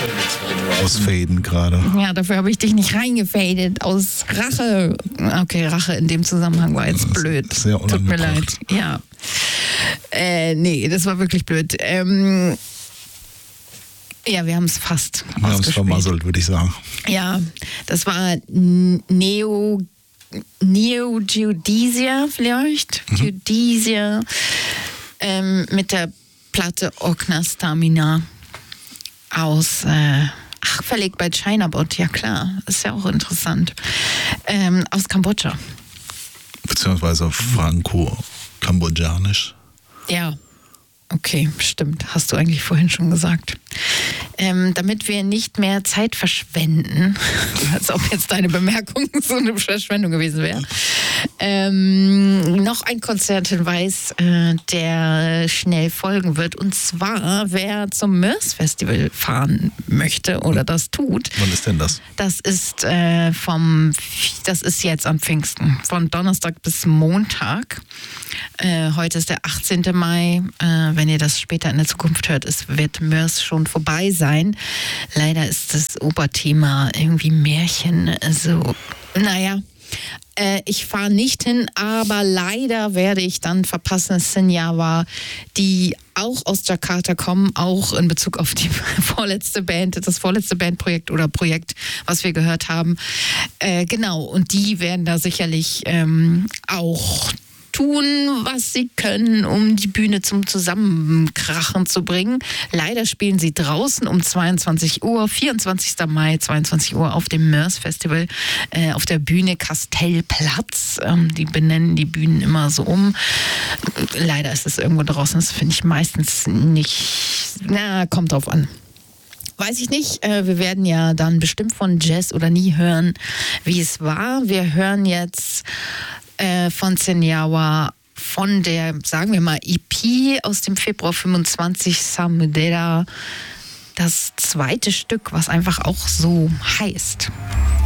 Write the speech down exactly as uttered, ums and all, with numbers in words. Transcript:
Ausfaden gerade. Ja, dafür habe ich dich nicht reingefadet. Aus Rache. Okay, Rache in dem Zusammenhang war jetzt blöd. Sehr Tut mir leid. unangebracht. Ja. Äh, nee, das war wirklich blöd. Ähm, ja, wir haben es fast Wir haben es ausgespielt. vermasselt, würde ich sagen. Ja, das war Neo, Neo Geodesia vielleicht. Mhm. Geodesia ähm, mit der Platte Okna Stamina aus, äh, ach, verlegt bei Chinabot, ja klar, ist ja auch interessant. Ähm, aus Kambodscha. Beziehungsweise franco-kambodschanisch. Ja, okay, stimmt. Hast du eigentlich vorhin schon gesagt. Ähm, damit wir nicht mehr Zeit verschwenden, als ob jetzt deine Bemerkung so eine Verschwendung gewesen wäre, ähm, noch ein Konzerthinweis, äh, der schnell folgen wird. Und zwar, wer zum Mörs Festival fahren möchte oder das tut. Wann ist denn das? Das ist äh, vom, das ist jetzt am Pfingsten, von Donnerstag bis Montag. Äh, heute ist der achtzehnten Mai. Äh, wenn ihr das später in der Zukunft hört, es wird Mörs schon vorbei sein. Leider ist das Oberthema irgendwie Märchen. Also, naja. Äh, ich fahre nicht hin, aber leider werde ich dann verpassen Senyawa, die auch aus Jakarta kommen, auch in Bezug auf die vorletzte Band, das vorletzte Bandprojekt oder Projekt, was wir gehört haben. Äh, genau, und die werden da sicherlich ähm, auch tun, was sie können, um die Bühne zum Zusammenkrachen zu bringen. Leider spielen sie draußen um zweiundzwanzig Uhr, vierundzwanzigsten Mai, zweiundzwanzig Uhr auf dem Mörs Festival, äh, auf der Bühne Kastellplatz. Ähm, die benennen die Bühnen immer so um. Leider ist es irgendwo draußen, das finde ich meistens nicht, na, kommt drauf an. Weiß ich nicht. Äh, wir werden ja dann bestimmt von Jazz oder Nie hören, wie es war. Wir hören jetzt äh, von Senyawa von der, sagen wir mal, E P aus dem Februar fünfundzwanzig, Samudera, das zweite Stück, was einfach auch so heißt.